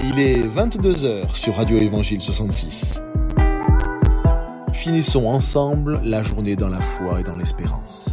Il est 22h sur Radio Évangile 66. Finissons ensemble la journée dans la foi et dans l'espérance.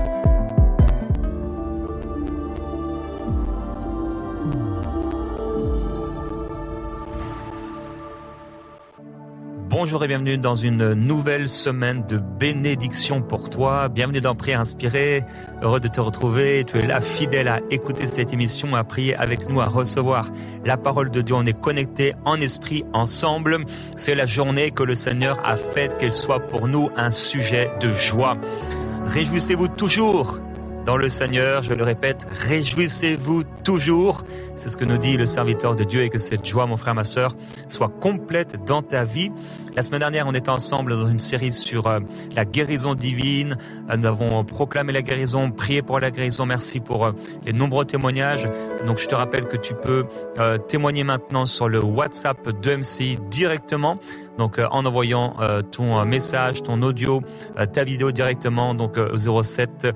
Bonjour et bienvenue dans une nouvelle semaine de bénédiction pour toi. Bienvenue dans Prière Inspirée. Heureux de te retrouver. Tu es là, fidèle à écouter cette émission, à prier avec nous, à recevoir la parole de Dieu. On est connectés en esprit ensemble. C'est la journée que le Seigneur a faite, qu'elle soit pour nous un sujet de joie. Réjouissez-vous toujours dans le Seigneur, je le répète, réjouissez-vous toujours. C'est ce que nous dit le serviteur de Dieu, et que cette joie, mon frère, ma sœur, soit complète dans ta vie. La semaine dernière, on était ensemble dans une série sur la guérison divine. Nous avons proclamé la guérison, prié pour la guérison. Merci pour les nombreux témoignages. Donc, je te rappelle que tu peux témoigner maintenant sur le WhatsApp de MCI directement. Donc, en envoyant ton message, ton audio, ta vidéo directement, donc 07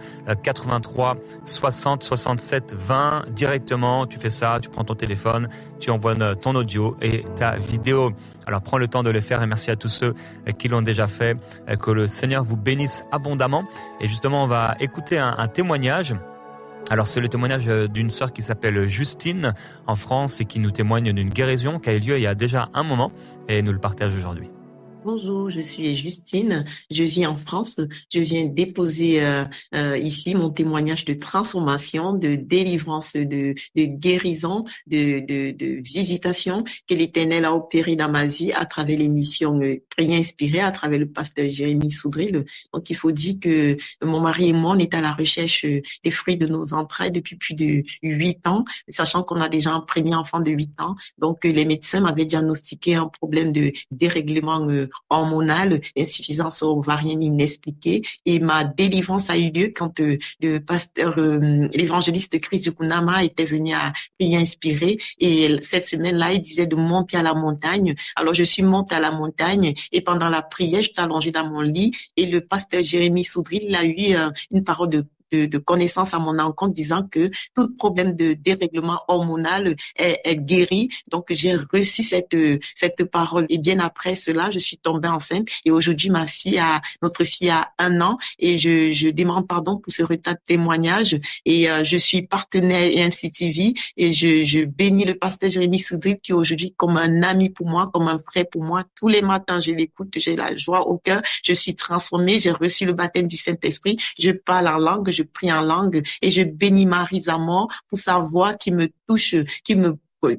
83 60 67 20 directement. Tu fais ça, tu prends ton téléphone, tu envoies ton audio et ta vidéo. Alors, prends le temps de le faire, et merci à tous ceux qui l'ont déjà fait. Que le Seigneur vous bénisse abondamment. Et justement, on va écouter un témoignage. Alors, c'est le témoignage d'une sœur qui s'appelle Justine en France et qui nous témoigne d'une guérison qui a eu lieu il y a déjà un moment, et nous le partage aujourd'hui. Bonjour, je suis Justine, je vis en France. Je viens déposer ici mon témoignage de transformation, de délivrance, de guérison, de visitation que l'Éternel a opéré dans ma vie à travers l'émission Prière Inspirée, à travers le pasteur Jérémy Soudril. Donc, il faut dire que mon mari et moi, on est à la recherche des fruits de nos entrailles depuis plus de 8 ans, sachant qu'on a déjà un premier enfant de 8 ans. Donc, les médecins m'avaient diagnostiqué un problème de dérèglement hormonale, insuffisance ovarienne inexpliquée, et ma délivrance a eu lieu quand le pasteur, l'évangéliste Chris Kunama était venu à Prière Inspirée, et cette semaine-là, il disait de monter à la montagne. Alors, je suis montée à la montagne, et pendant la prière, j'étais allongée dans mon lit, et le pasteur Jérémy Soudril, il a eu une parole de connaissance à mon encontre, disant que tout problème de dérèglement hormonal est guéri. Donc, j'ai reçu cette parole. Et bien après cela, je suis tombée enceinte. Et aujourd'hui, notre fille a 1 an. Et je demande pardon pour ce retard de témoignage. Et je suis partenaire EMC TV. Et je bénis le pasteur Jérémy Soudril, qui est aujourd'hui comme un ami pour moi, comme un frère pour moi. Tous les matins, je l'écoute, j'ai la joie au cœur. Je suis transformée. J'ai reçu le baptême du Saint-Esprit. Je parle en langue. Je prie en langue, et je bénis Marie Zamor pour sa voix qui me touche, qui me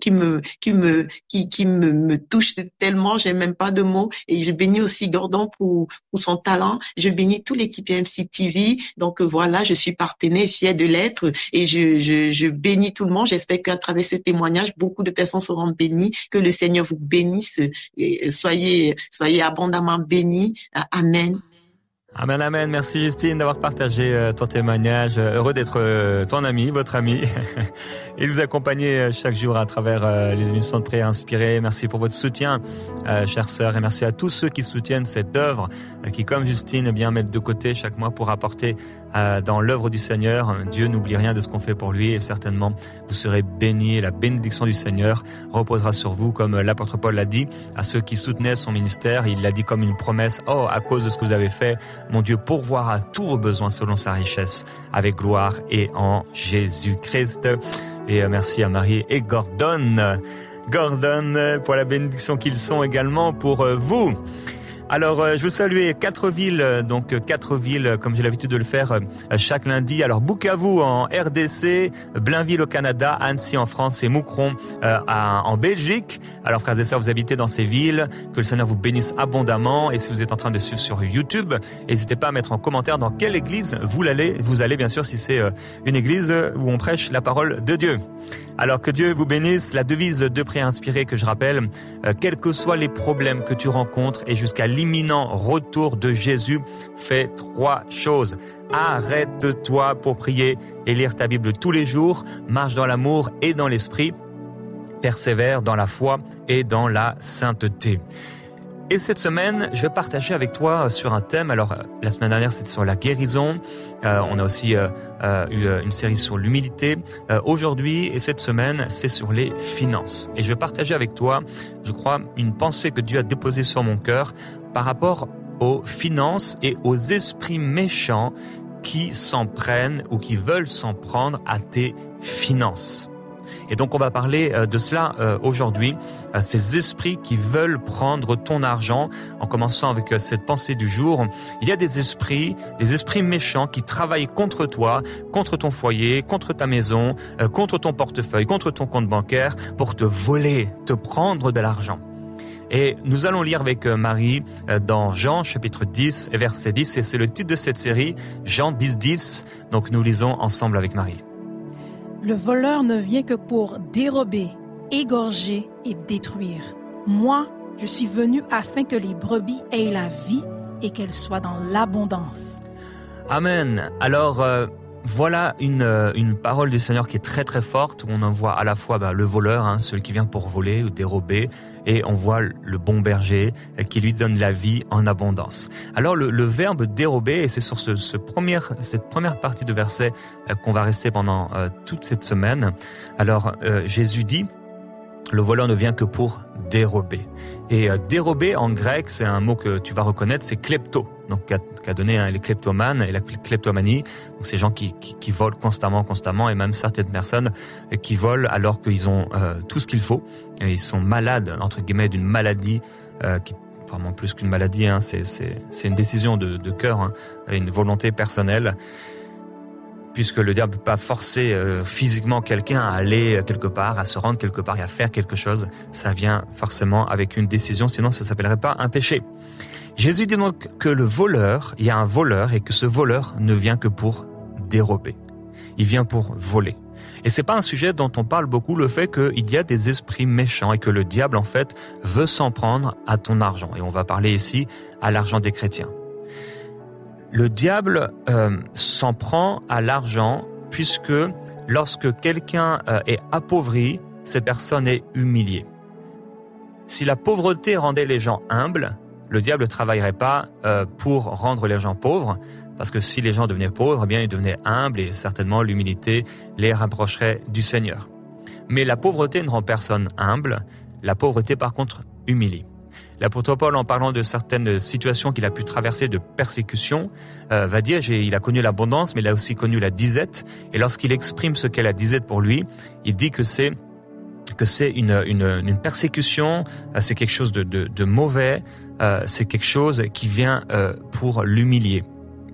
touche tellement, j'ai même pas de mots. Et je bénis aussi Gordon pour son talent. Je bénis toute l'équipe MC TV. Donc voilà, je suis partenaire, fière de l'être, et je bénis tout le monde. J'espère qu'à travers ce témoignage, beaucoup de personnes seront bénies. Que le Seigneur vous bénisse. Et soyez abondamment bénis. Amen. Amen, amen. Merci Justine d'avoir partagé ton témoignage. Heureux d'être ton ami, votre ami, et de vous accompagner chaque jour à travers les émissions de Prière Inspirée. Merci pour votre soutien, chères sœurs, et merci à tous ceux qui soutiennent cette œuvre, qui, comme Justine, eh bien, mettent de côté chaque mois pour apporter dans l'œuvre du Seigneur. Dieu n'oublie rien de ce qu'on fait pour lui, et certainement vous serez bénis, et la bénédiction du Seigneur reposera sur vous, comme l'apôtre Paul l'a dit à ceux qui soutenaient son ministère. Il l'a dit comme une promesse: oh, à cause de ce que vous avez fait, mon Dieu pourvoira tous vos besoins selon sa richesse, avec gloire et en Jésus-Christ. Et merci à Marie et Gordon pour la bénédiction qu'ils sont également pour vous. Alors, je veux saluer 4 villes, donc 4 villes, comme j'ai l'habitude de le faire chaque lundi. Alors, Bukavu en RDC, Blainville au Canada, Annecy en France et Moucron en Belgique. Alors, frères et sœurs, vous habitez dans ces villes, que le Seigneur vous bénisse abondamment. Et si vous êtes en train de suivre sur YouTube, n'hésitez pas à mettre en commentaire dans quelle église vous allez, bien sûr, si c'est une église où on prêche la parole de Dieu. Alors, que Dieu vous bénisse. La devise de Prière Inspirée que je rappelle, quels que soient les problèmes que tu rencontres et jusqu'à l'imminent retour de Jésus, fais 3 choses. Arrête-toi pour prier et lire ta Bible tous les jours. Marche dans l'amour et dans l'esprit. Persévère dans la foi et dans la sainteté. Et cette semaine, je vais partager avec toi sur un thème. Alors, la semaine dernière, c'était sur la guérison. On a aussi eu une série sur l'humilité. Aujourd'hui et cette semaine, c'est sur les finances. Et je vais partager avec toi, je crois, une pensée que Dieu a déposée sur mon cœur par rapport aux finances et aux esprits méchants qui s'en prennent ou qui veulent s'en prendre à tes finances. Et donc on va parler de cela aujourd'hui, ces esprits qui veulent prendre ton argent. En commençant avec cette pensée du jour, il y a des esprits méchants qui travaillent contre toi, contre ton foyer, contre ta maison, contre ton portefeuille, contre ton compte bancaire, pour te voler, te prendre de l'argent. Et nous allons lire avec Marie dans Jean chapitre 10 et verset 10, et c'est le titre de cette série, Jean 10, 10. Donc nous lisons ensemble avec Marie. Le voleur ne vient que pour dérober, égorger et détruire. Moi, je suis venu afin que les brebis aient la vie et qu'elles soient dans l'abondance. Amen. Alors, voilà une parole du Seigneur qui est très très forte, où on en voit à la fois le voleur, celui qui vient pour voler ou dérober, et on voit le bon berger qui lui donne la vie en abondance. Alors le verbe dérober, et c'est sur cette première partie de verset qu'on va rester pendant toute cette semaine. Alors Jésus dit, le voleur ne vient que pour dérober. Et dérober en grec, c'est un mot que tu vas reconnaître, c'est klepto. Donc qu'a donné les kleptomanes et la kleptomanie. Donc ces gens qui volent constamment, et même certaines personnes qui volent alors qu'ils ont tout ce qu'il faut. Et ils sont malades, entre guillemets, d'une maladie qui vraiment plus qu'une maladie, c'est une décision de cœur, une volonté personnelle. Puisque le diable ne peut pas forcer physiquement quelqu'un à aller quelque part, à se rendre quelque part et à faire quelque chose. Ça vient forcément avec une décision, sinon ça ne s'appellerait pas un péché. Jésus dit donc que il y a un voleur, et que ce voleur ne vient que pour dérober. Il vient pour voler. Et c'est pas un sujet dont on parle beaucoup, le fait qu'il y a des esprits méchants et que le diable, en fait, veut s'en prendre à ton argent. Et on va parler ici à l'argent des chrétiens. Le diable s'en prend à l'argent puisque lorsque quelqu'un est appauvri, cette personne est humiliée. Si la pauvreté rendait les gens humbles, le diable ne travaillerait pas pour rendre les gens pauvres, parce que si les gens devenaient pauvres, eh bien ils devenaient humbles et certainement l'humilité les rapprocherait du Seigneur. Mais la pauvreté ne rend personne humble, la pauvreté par contre humilie. L'apôtre Paul, en parlant de certaines situations qu'il a pu traverser de persécution, va dire il a connu l'abondance, mais il a aussi connu la disette. Et lorsqu'il exprime ce qu'est la disette pour lui, il dit que c'est une persécution, c'est quelque chose de mauvais, c'est quelque chose qui vient pour l'humilier.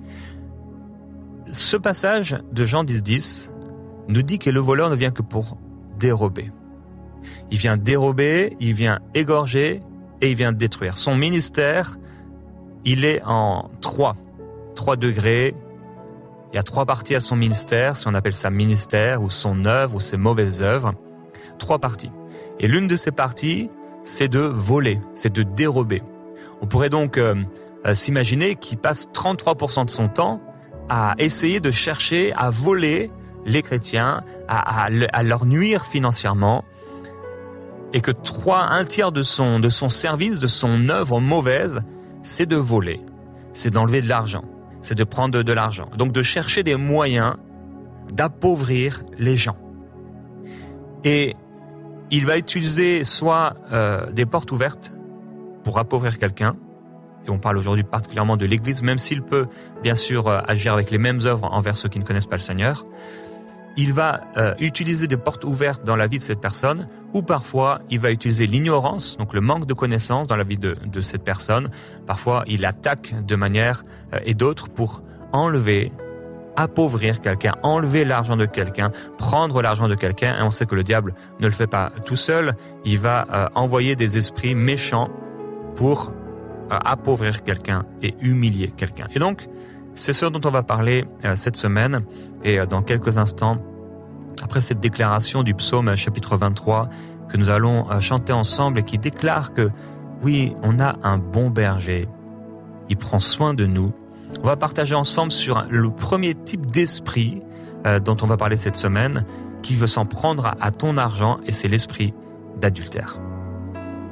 Ce passage de Jean 10, 10 nous dit que le voleur ne vient que pour dérober. Il vient dérober, il vient égorger, et il vient détruire. Son ministère, il est en 3 degrés. Il y a 3 parties à son ministère, si on appelle ça ministère, ou son œuvre, ou ses mauvaises œuvres. 3 parties. Et l'une de ces parties, c'est de voler, c'est de dérober. On pourrait donc s'imaginer qu'il passe 33% de son temps à essayer de chercher à voler les chrétiens, à leur nuire financièrement, et que un tiers de son service, de son œuvre mauvaise, c'est de voler, c'est d'enlever de l'argent, c'est de prendre de l'argent. Donc de chercher des moyens d'appauvrir les gens. Et il va utiliser soit des portes ouvertes pour appauvrir quelqu'un, et on parle aujourd'hui particulièrement de l'Église, même s'il peut bien sûr agir avec les mêmes œuvres envers ceux qui ne connaissent pas le Seigneur. Il va utiliser des portes ouvertes dans la vie de cette personne, ou parfois il va utiliser l'ignorance, donc le manque de connaissances dans la vie de cette personne. Parfois il attaque de manière et d'autres pour enlever, appauvrir quelqu'un, enlever l'argent de quelqu'un, prendre l'argent de quelqu'un. Et on sait que le diable ne le fait pas tout seul, il va envoyer des esprits méchants pour appauvrir quelqu'un et humilier quelqu'un. Et donc, c'est ce dont on va parler cette semaine, et dans quelques instants, après cette déclaration du psaume chapitre 23 que nous allons chanter ensemble et qui déclare que oui, on a un bon berger, il prend soin de nous. On va partager ensemble sur le premier type d'esprit dont on va parler cette semaine, qui veut s'en prendre à ton argent, et c'est l'esprit d'adultère.